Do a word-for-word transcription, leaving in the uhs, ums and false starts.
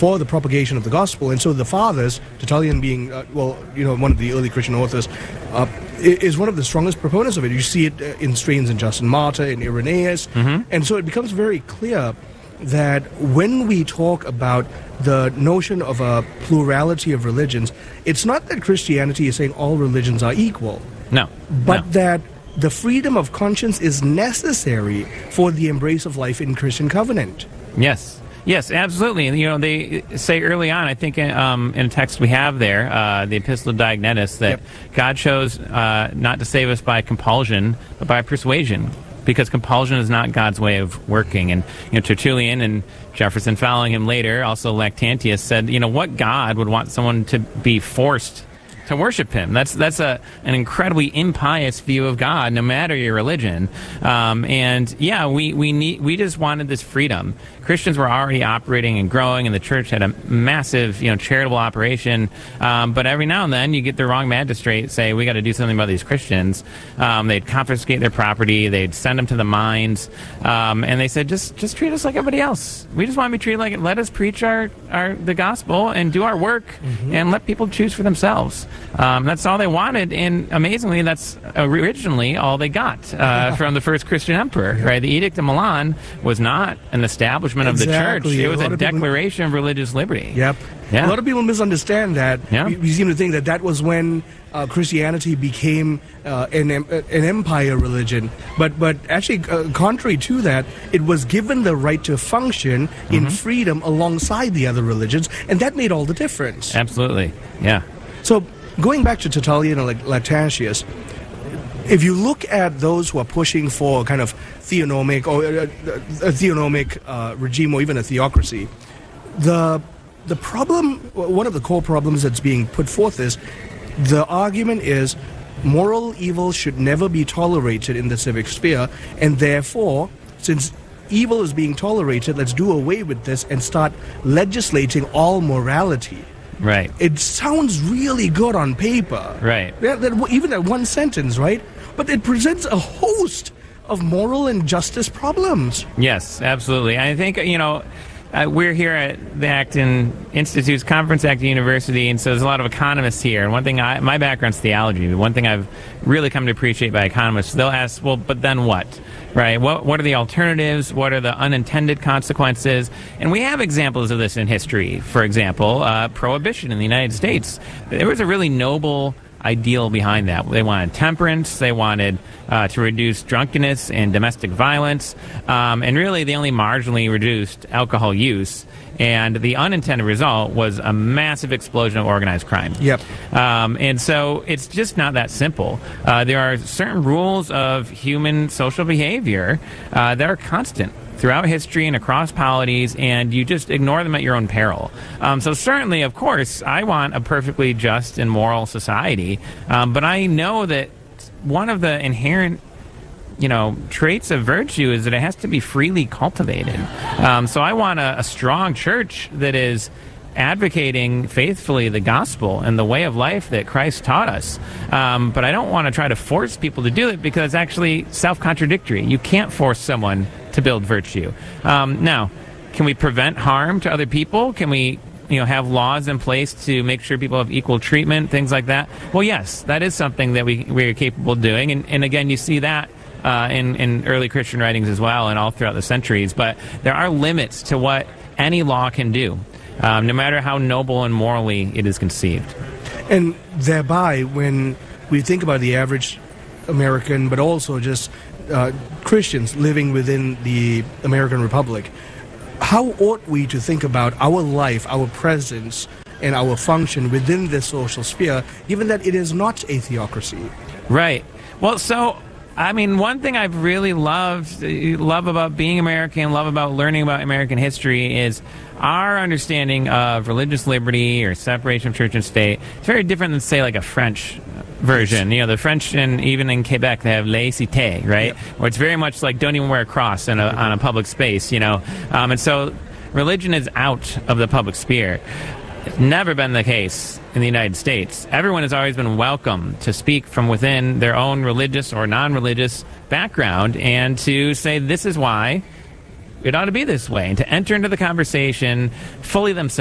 for the propagation of the gospel. And so the fathers, Tertullian being, uh, well, you know, one of the early Christian authors, uh, is one of the strongest proponents of it. You see it in strains in Justin Martyr, in Irenaeus. Mm-hmm. And so it becomes very clear that when we talk about the notion of a plurality of religions, it's not that Christianity is saying all religions are equal. No. But no. that the freedom of conscience is necessary for the embrace of life in Christian covenant. Yes. Yes, absolutely. And, you know, they say early on, I think um, in a text we have there, uh, the Epistle of Diognetus, that yep. God chose uh, not to save us by compulsion, but by persuasion, because compulsion is not God's way of working. And, you know, Tertullian and Jefferson following him later, also Lactantius, said, you know, what God would want someone to be forced to worship him? That's that's a an incredibly impious view of God, no matter your religion. Um, and yeah, we we need we just wanted this freedom. Christians were already operating and growing, and the church had a massive, you know, charitable operation. Um, but every now and then, you get the wrong magistrate say, "We got to do something about these Christians." Um, they'd confiscate their property, they'd send them to the mines, um, and they said, "Just just treat us like everybody else. We just want to be treated like it. Let us preach our, our the gospel and do our work, mm-hmm. and let people choose for themselves." Um, that's all they wanted, and amazingly, that's originally all they got uh, from the first Christian emperor. Right? The Edict of Milan was not an establishment of exactly. the church; it was a, a declaration of, people... of religious liberty. Yep. Yeah. A lot of people misunderstand that. Yeah. We, we seem to think that that was when uh, Christianity became uh, an an empire religion, but but actually, uh, contrary to that, it was given the right to function mm-hmm. in freedom alongside the other religions, and that made all the difference. Absolutely. Yeah. So. Going back to Tertullian and Lactantius, if you look at those who are pushing for a kind of theonomic or a, a theonomic uh, regime or even a theocracy, the the problem, one of the core problems that's being put forth is the argument is moral evil should never be tolerated in the civic sphere, and therefore, since evil is being tolerated, let's do away with this and start legislating all morality. Right. It sounds really good on paper. Right. Yeah, that, even that one sentence, right? But it presents a host of moral and justice problems. Yes, absolutely. I think, you know, uh, we're here at the Acton Institute's Conference Acton University, and so there's a lot of economists here. And one thing, I, my background's theology, but one thing I've really come to appreciate by economists, they'll ask, well, but then what? Right? What what are the alternatives? What are the unintended consequences? And we have examples of this in history. For example, uh, prohibition in the United States. There was a really noble ideal behind that. They wanted temperance. They wanted uh, to reduce drunkenness and domestic violence. Um, and really, they only marginally reduced alcohol use. And the unintended result was a massive explosion of organized crime. Yep. Um, and so it's just not that simple. Uh, there are certain rules of human social behavior uh, that are constant throughout history and across polities, and you just ignore them at your own peril. Um, so certainly, of course, I want a perfectly just and moral society, um, but I know that one of the inherent you know, traits of virtue is that it has to be freely cultivated. Um, so I want a, a strong church that is advocating faithfully the gospel and the way of life that Christ taught us. Um, but I don't want to try to force people to do it because it's actually self-contradictory. You can't force someone to build virtue. Um, now, can we prevent harm to other people? Can we you know, have laws in place to make sure people have equal treatment, things like that? Well, yes, that is something that we, we are capable of doing. And, and again, you see that Uh, in, in early Christian writings as well and all throughout the centuries. But there are limits to what any law can do, um, no matter how noble and morally it is conceived. And thereby, when we think about the average American, but also just uh, Christians living within the American Republic, how ought we to think about our life, our presence, and our function within this social sphere, given that it is not a theocracy? Right. Well, so I mean, one thing I've really loved, love about being American, love about learning about American history is our understanding of religious liberty or separation of church and state. It's very different than, say, like a French version. You know, the French, and even in Quebec, they have laïcité, right? Yep. Where it's very much like don't even wear a cross in a, on a public space, you know. Um, and so religion is out of the public sphere. It's never been the case in the United States. Everyone has always been welcome to speak from within their own religious or non-religious background and to say this is why it ought to be this way, and to enter into the conversation fully themselves.